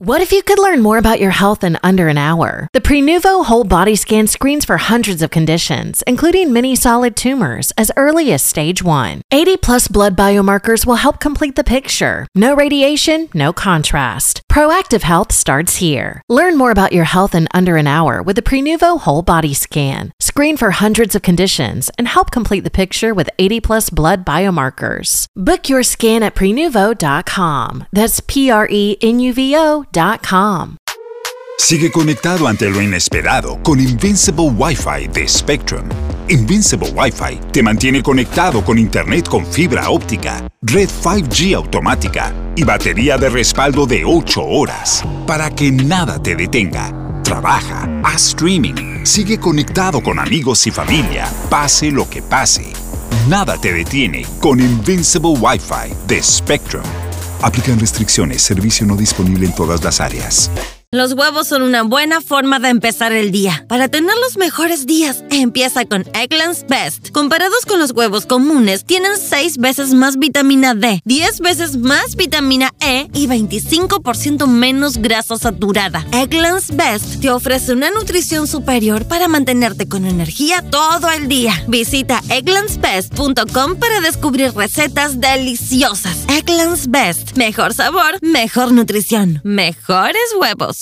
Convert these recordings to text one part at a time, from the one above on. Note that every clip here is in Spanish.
What if you could learn more about your health in under an hour? The Prenuvo Whole Body Scan screens for hundreds of conditions, including many solid tumors, as early as stage 1. 80-plus blood biomarkers will help complete the picture. No radiation, no contrast. Proactive health starts here. Learn more about your health in under an hour with the Prenuvo Whole Body Scan. Screen for hundreds of conditions and help complete the picture with 80-plus blood biomarkers. Book your scan at Prenuvo.com. That's Prenuvo.com. Sigue conectado ante lo inesperado con Invincible Wi-Fi de Spectrum. Invincible Wi-Fi te mantiene conectado con internet con fibra óptica, red 5G automática y batería de respaldo de 8 horas para que nada te detenga. Trabaja, haz streaming, sigue conectado con amigos y familia, pase lo que pase. Nada te detiene con Invincible Wi-Fi de Spectrum. Aplican restricciones, servicio no disponible en todas las áreas. Los huevos son una buena forma de empezar el día. Para tener los mejores días, empieza con Eggland's Best. Comparados con los huevos comunes, tienen 6 veces más vitamina D, 10 veces más vitamina E y 25% menos grasa saturada. Eggland's Best te ofrece una nutrición superior para mantenerte con energía todo el día. Visita egglandsbest.com para descubrir recetas deliciosas. Eggland's Best. Mejor sabor, mejor nutrición, mejores huevos.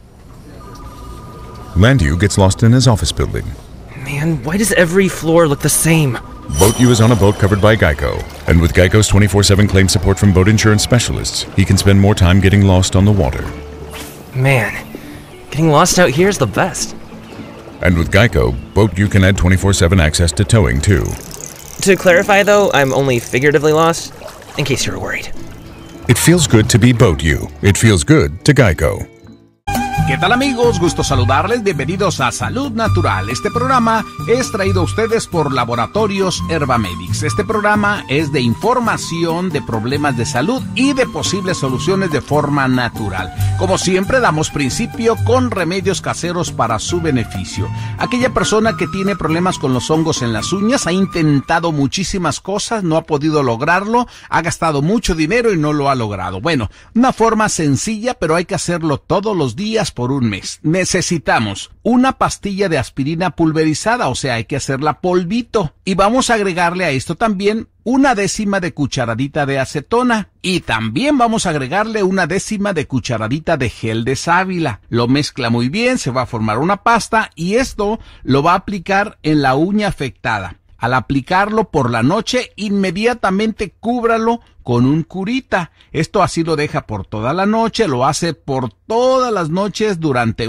Landu gets lost in his office building. Man, why does every floor look the same? BoatU is on a boat covered by Geico. And with Geico's 24/7 claim support from boat insurance specialists, he can spend more time getting lost on the water. Man, getting lost out here is the best. And with Geico, BoatU can add 24/7 access to towing too. To clarify though, I'm only figuratively lost, in case you were worried. It feels good to be BoatU. It feels good to Geico. ¿Qué tal amigos? Gusto saludarles, bienvenidos a Salud Natural. Este programa es traído a ustedes por Laboratorios Herbamedix. Este programa es de información de problemas de salud y de posibles soluciones de forma natural. Como siempre damos principio con remedios caseros para su beneficio. Aquella persona que tiene problemas con los hongos en las uñas ha intentado muchísimas cosas, no ha podido lograrlo, ha gastado mucho dinero y no lo ha logrado. Bueno, una forma sencilla, pero hay que hacerlo todos los días por un mes. Necesitamos una pastilla de aspirina pulverizada, o sea, hay que hacerla polvito. Y vamos a agregarle a esto también 1/10 de cucharadita de acetona. Y también vamos a agregarle 1/10 de cucharadita de gel de sábila. Lo mezcla muy bien, se va a formar una pasta y esto lo va a aplicar en la uña afectada. Al aplicarlo por la noche, inmediatamente cúbralo con un curita. Esto así lo deja por toda la noche, lo hace por todas las noches durante